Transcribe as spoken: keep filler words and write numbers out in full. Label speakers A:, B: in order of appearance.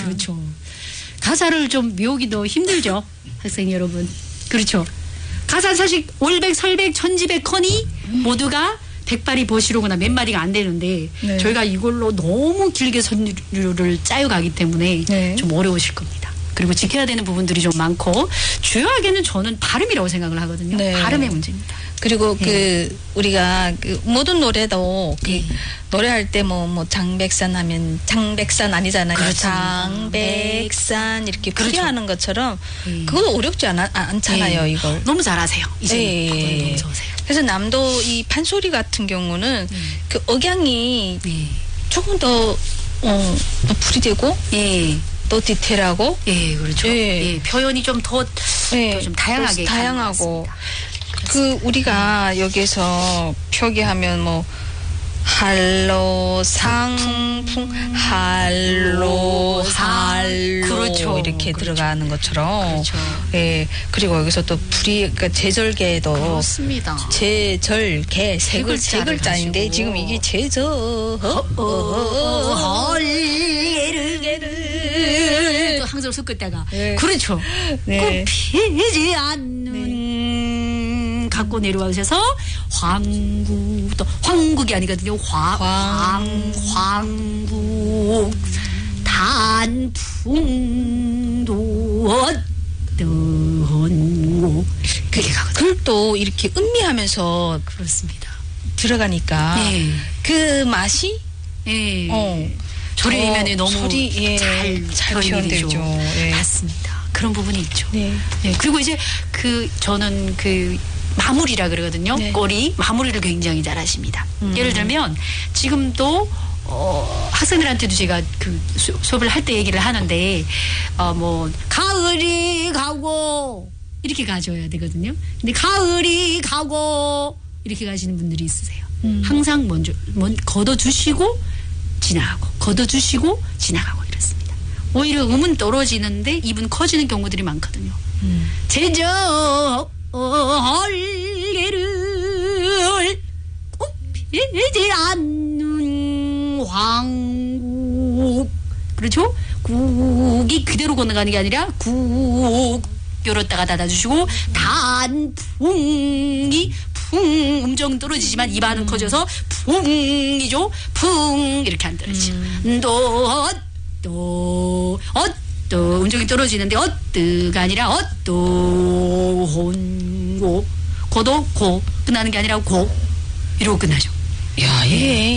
A: 그렇죠. 가사를 좀 외우기도 힘들죠. 학생 여러분. 그렇죠. 가사 사실 올백, 설백, 천지백, 허니 모두가 백발이 보시로구나 몇 마디가 안 되는데 네. 저희가 이걸로 너무 길게 선율을 짜여 가기 때문에 네. 좀 어려우실 겁니다. 그리고 지켜야 되는 부분들이 좀 많고 주요하게는 저는 발음이라고 생각을 하거든요. 네. 발음의 문제입니다.
B: 그리고 네. 그 우리가 그 모든 노래도 그
A: 네.
B: 노래할 때 뭐 뭐 장백산 하면 장백산 아니잖아요.
A: 그렇습니다.
B: 장백산 이렇게
A: 그렇죠.
B: 표기하는 것처럼
A: 네.
B: 그것도 어렵지 않아, 않잖아요. 네. 이걸
A: 너무 잘하세요. 이제
B: 네.
A: 너무 좋으세요.
B: 그래서 남도 이 판소리 같은 경우는 음. 그 억양이
A: 네.
B: 조금 더 어, 더 풀이되고
A: 예.
B: 또 디테일하고
A: 예, 그렇죠.
B: 예.
A: 예, 표현이 좀 더 좀
B: 예.
A: 다양하게
B: 다양하고 그 우리가 음. 여기서 표기하면 뭐 할로 상풍 할로 할로
A: 그렇죠.
B: 이렇게
A: 그렇죠.
B: 들어가는 것처럼
A: 그렇죠.
B: 예 그리고 여기서 또 불이 그러니까 제절개도
A: 그렇습니다.
B: 제절개 세 글 세 글자인데 하시고. 지금 이게 제절
A: 헐게르게르 또 항상 섞었다가 네. 그렇죠.
B: 네.
A: 꽃피지 않는 네. 갖고 내려와셔서 황국 또 황국이 아니거든요. 화, 황 황국 단풍도 어떤 그게 가거든요.
B: 또 이렇게 음미하면서
A: 그렇습니다.
B: 들어가니까
A: 네.
B: 그 맛이
A: 예.
B: 어.
A: 조리면이 너무
B: 소리, 예.
A: 잘,
B: 잘 표현되죠.
A: 예. 맞습니다. 그런 부분이 있죠.
B: 네.
A: 네. 그리고 이제 그 저는 그 마무리라 그러거든요.
B: 네.
A: 꼬리 마무리를 굉장히 잘하십니다.
B: 음.
A: 예를 들면 지금도 어, 학생들한테도 제가 그 수, 수업을 할 때 얘기를 하는데 어, 뭐 가을이 가고 이렇게 가져야 되거든요. 근데 가을이 가고 이렇게 가시는 분들이 있으세요. 음. 항상 먼저 먼 걷어주시고 지나가고 걷어주시고 지나가고 이렇습니다. 오히려 음은 떨어지는데 입은 커지는 경우들이 많거든요. 음. 제저 헐게를 꽃피지 않는 황국 그렇죠? 국이 그대로 건너가는 게 아니라 국 열었다가 닫아주시고 단풍이 풍 음정은 떨어지지만 입안은 음. 커져서 풍이죠. 풍 이렇게 안 떨어지죠. 음. 또 또 어또 음정이 떨어지는데 어뜨가 아니라 어또 혼고 고도 고 끝나는 게 아니라 고 이러고 끝나죠.
B: 야, 예.